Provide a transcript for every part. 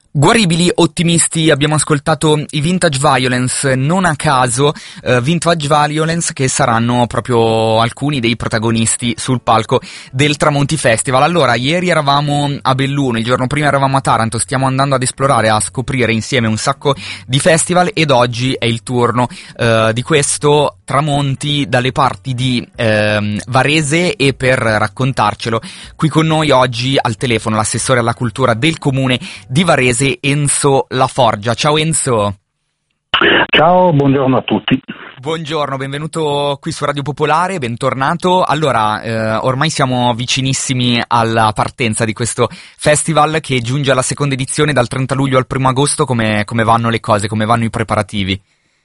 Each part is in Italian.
Guaribili, ottimisti, abbiamo ascoltato i Vintage Violence, non a caso Vintage Violence, che saranno proprio alcuni dei protagonisti sul palco del Tramonti Festival. Allora, ieri eravamo a Belluno, il giorno prima eravamo a Taranto, stiamo andando ad esplorare, a scoprire insieme un sacco di festival ed oggi è il turno di questo Tramonti dalle parti di Varese, e per raccontarcelo qui con noi oggi al telefono l'assessore alla cultura del comune di Varese, Enzo Laforgia. Ciao Enzo. Ciao, buongiorno a tutti. Buongiorno, benvenuto qui su Radio Popolare, bentornato. Allora, ormai siamo vicinissimi alla partenza di questo festival che giunge alla seconda edizione dal 30 luglio al 1 agosto. Come vanno le cose, come vanno i preparativi?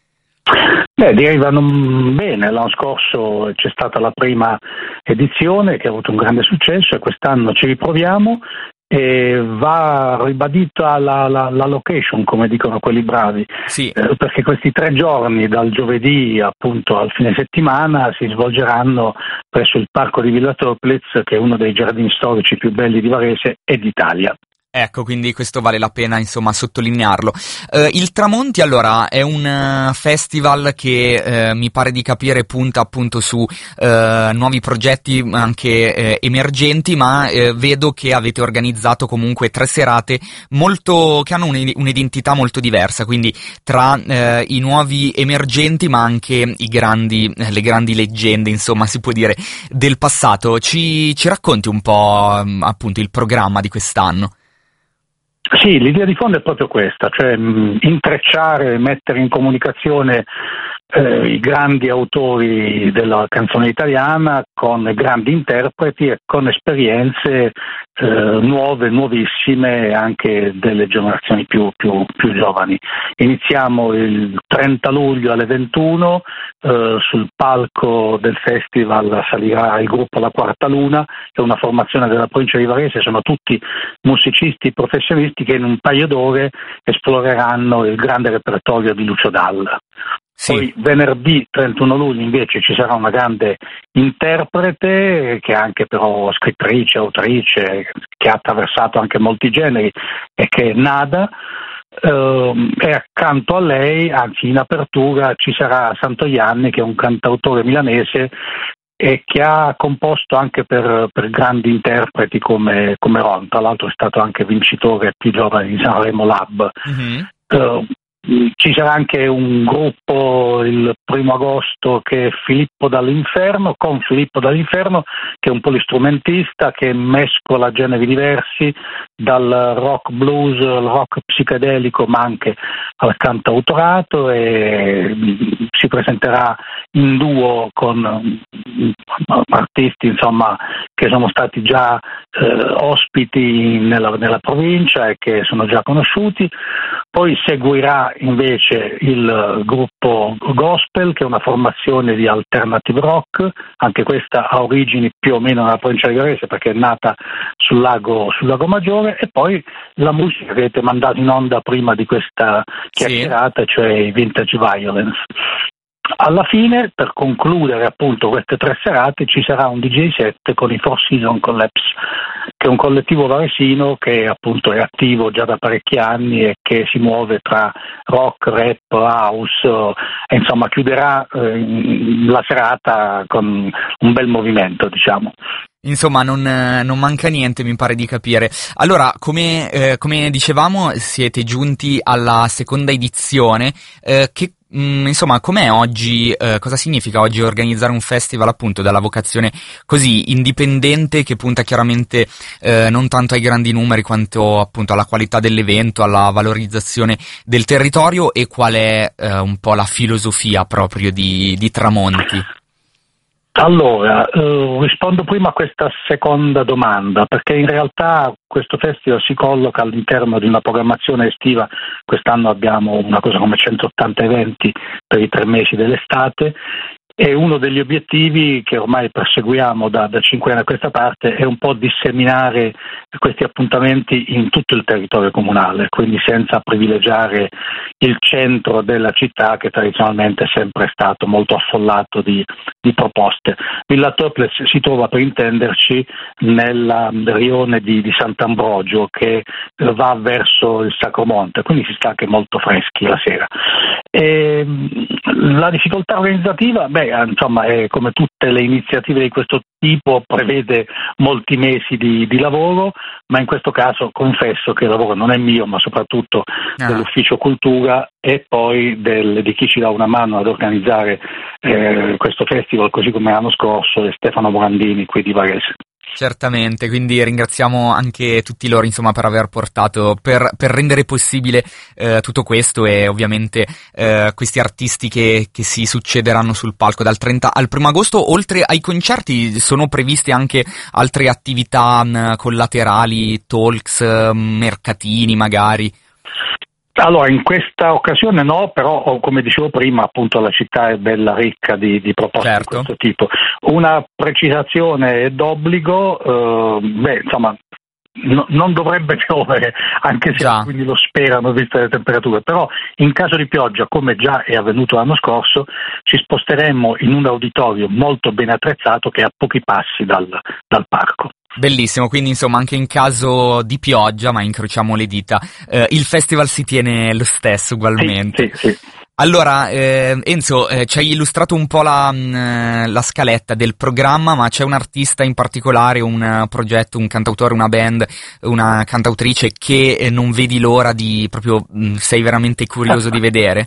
Direi vanno bene. L'anno scorso c'è stata la prima edizione che ha avuto un grande successo e quest'anno ci riproviamo. E va ribadita la location, come dicono quelli bravi, sì. Perché questi 3 giorni, dal giovedì appunto al fine settimana, si svolgeranno presso il Parco di Villa Toplitz, che è uno dei giardini storici più belli di Varese e d'Italia. Ecco, quindi questo vale la pena, insomma, sottolinearlo. Il Tramonti, allora, è un festival che mi pare di capire punta appunto su nuovi progetti anche emergenti, ma vedo che avete organizzato comunque 3 serate che hanno un'identità molto diversa, quindi tra i nuovi emergenti ma anche le grandi leggende, insomma, si può dire, del passato. Ci racconti un po' appunto il programma di quest'anno? Sì, l'idea di fondo è proprio questa, cioè intrecciare, mettere in comunicazione i grandi autori della canzone italiana con grandi interpreti e con esperienze nuove, nuovissime, anche delle generazioni più giovani. Iniziamo il 30 luglio alle 21, sul palco del festival salirà il gruppo La Quarta Luna, che è una formazione della provincia di Varese, sono tutti musicisti professionisti che in un paio d'ore esploreranno il grande repertorio di Lucio Dalla. Sì. Poi venerdì 31 luglio invece ci sarà una grande interprete che è anche però scrittrice, autrice, che ha attraversato anche molti generi, e che è Nada. E accanto a lei, anzi in apertura, ci sarà Santoianni, che è un cantautore milanese e che ha composto anche per grandi interpreti come Ron. Tra l'altro è stato anche vincitore più giovane di Sanremo Lab. Mm-hmm. Ci sarà anche un gruppo il 1 agosto che è Filippo Dall'Inferno, con Filippo Dall'Inferno, che è un polistrumentista che mescola generi diversi, dal rock blues al rock psichedelico ma anche al cantautorato, e si presenterà in duo con artisti, insomma, che sono stati già ospiti nella provincia e che sono già conosciuti. Poi seguirà invece il gruppo Gospel, che è una formazione di alternative rock, anche questa ha origini più o meno nella provincia di Varese perché è nata sul lago Maggiore, e poi la musica che avete mandato in onda prima di questa chiacchierata, sì, cioè i Vintage Violence. Alla fine, per concludere appunto queste 3 serate, ci sarà un DJ set con i Four Seasons Collapse, che è un collettivo varesino che appunto è attivo già da parecchi anni e che si muove tra rock, rap, house, e insomma chiuderà la serata con un bel movimento, diciamo. Insomma, non manca niente, mi pare di capire. Allora, come dicevamo, siete giunti alla seconda edizione. Insomma, com'è oggi, cosa significa oggi organizzare un festival appunto dalla vocazione così indipendente, che punta chiaramente non tanto ai grandi numeri quanto appunto alla qualità dell'evento, alla valorizzazione del territorio, e qual è un po' la filosofia proprio di Tramonti? Allora, rispondo prima a questa seconda domanda, perché in realtà questo festival si colloca all'interno di una programmazione estiva. Quest'anno abbiamo una cosa come 180 eventi per i 3 mesi dell'estate, e uno degli obiettivi che ormai perseguiamo da 5 anni a questa parte è un po' disseminare questi appuntamenti in tutto il territorio comunale, quindi senza privilegiare il centro della città, che tradizionalmente è sempre stato molto affollato di di proposte. Villa Topless si trova, per intenderci, nel rione di Sant'Ambrogio, che va verso il Sacromonte, quindi si sta anche molto freschi la sera. E la difficoltà organizzativa, insomma, è come tutte le iniziative di questo tipo, prevede molti mesi di lavoro, ma in questo caso confesso che il lavoro non è mio, ma soprattutto dell'Ufficio Cultura e poi di chi ci dà una mano ad organizzare questo festival, così come l'anno scorso, è Stefano Morandini qui di Varese. Certamente, quindi ringraziamo anche tutti loro, insomma, per aver portato, per rendere possibile tutto questo, e ovviamente questi artisti che si succederanno sul palco dal 30 al 1 agosto. Oltre ai concerti sono previste anche altre attività collaterali, talks, mercatini magari? Allora, in questa occasione no, però come dicevo prima, appunto, la città è bella ricca di proposte di questo tipo. Una precisazione è d'obbligo, insomma, non dovrebbe piovere, anche se quindi lo sperano viste le temperature, però in caso di pioggia, come già è avvenuto l'anno scorso, ci sposteremo in un auditorio molto ben attrezzato che è a pochi passi dal parco. Bellissimo, quindi insomma anche in caso di pioggia, ma incrociamo le dita, il festival si tiene lo stesso ugualmente. Sì. Allora, Enzo, ci hai illustrato un po' la scaletta del programma, ma c'è un artista in particolare, un progetto, un cantautore, una band, una cantautrice che non vedi l'ora sei veramente curioso di vedere?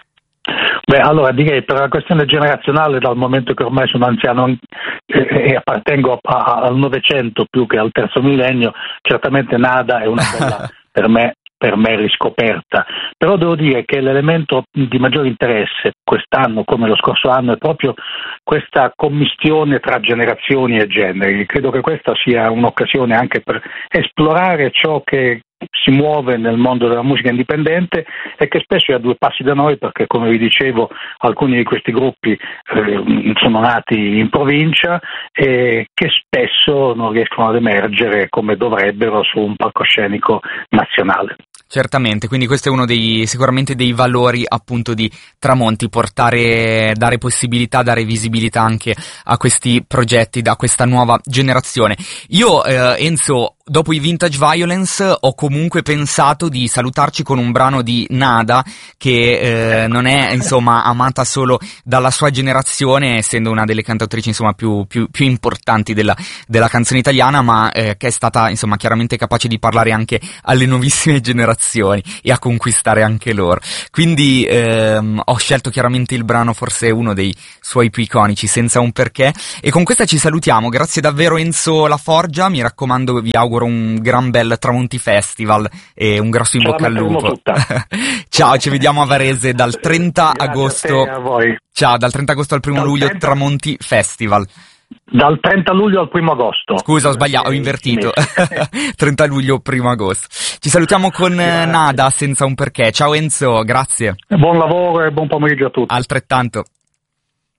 Allora direi, per la questione generazionale, dal momento che ormai sono anziano e appartengo al Novecento più che al terzo millennio, certamente Nada è una bella per me riscoperta, però devo dire che l'elemento di maggiore interesse quest'anno come lo scorso anno è proprio questa commistione tra generazioni e generi. Credo che questa sia un'occasione anche per esplorare ciò che si muove nel mondo della musica indipendente e che spesso è a due passi da noi, perché come vi dicevo alcuni di questi gruppi sono nati in provincia e che spesso non riescono ad emergere come dovrebbero su un palcoscenico nazionale. Certamente, quindi questo è uno sicuramente dei valori appunto di Tramonti, dare possibilità, dare visibilità anche a questi progetti da questa nuova generazione. Io, Enzo, dopo i Vintage Violence ho comunque pensato di salutarci con un brano di Nada che non è insomma amata solo dalla sua generazione, essendo una delle cantautrici insomma più importanti della canzone italiana, ma che è stata insomma chiaramente capace di parlare anche alle nuovissime generazioni e a conquistare anche loro. Quindi ho scelto chiaramente il brano, forse uno dei suoi più iconici, Senza un perché, e con questa ci salutiamo. Grazie davvero Enzo Laforgia, mi raccomando, vi auguro un gran bel Tramonti Festival e un grosso in bocca al lupo. Ciao, ci vediamo a Varese dal 30 agosto. A voi. Ciao, dal 30 agosto al 1 luglio 30... Tramonti Festival. Dal 30 luglio al 1 agosto. Scusa, ho sbagliato, ho invertito. 30 luglio, 1 agosto. Ci salutiamo con Nada, Senza un perché. Ciao Enzo, grazie. Buon lavoro e buon pomeriggio a tutti. Altrettanto.